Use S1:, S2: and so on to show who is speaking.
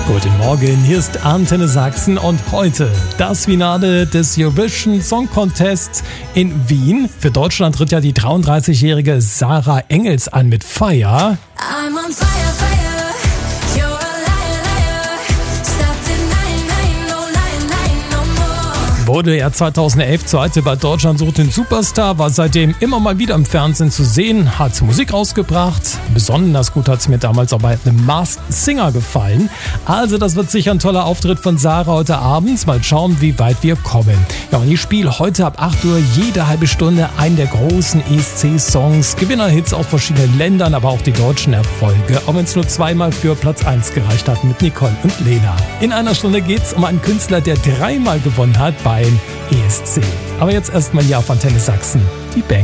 S1: Guten Morgen, hier ist Antenne Sachsen und heute das Finale des Eurovision Song Contest in Wien. Für Deutschland tritt ja die 33-jährige Sarah Engels an mit Fire.
S2: I'm on fire, fire. You're a liar, liar. Stop denying, lying, no lying, lying no more.
S1: Wurde er 2011 Zweite bei Deutschland sucht den Superstar, war seitdem immer mal wieder im Fernsehen zu sehen, hat Musik rausgebracht. Besonders gut hat es mir damals auch bei The Masked Singer gefallen. Also das wird sicher ein toller Auftritt von Sarah heute Abend. Mal schauen, wie weit wir kommen. Ja, und ich spiele heute ab 8 Uhr jede halbe Stunde einen der großen ESC-Songs. Gewinnerhits aus verschiedenen Ländern, aber auch die deutschen Erfolge. Auch wenn es nur zweimal für Platz 1 gereicht hat mit Nicole und Lena. In einer Stunde geht es um einen Künstler, der 3-mal gewonnen hat beim ESC. Aber jetzt erstmal hier auf Antenne Sachsen, die Bang.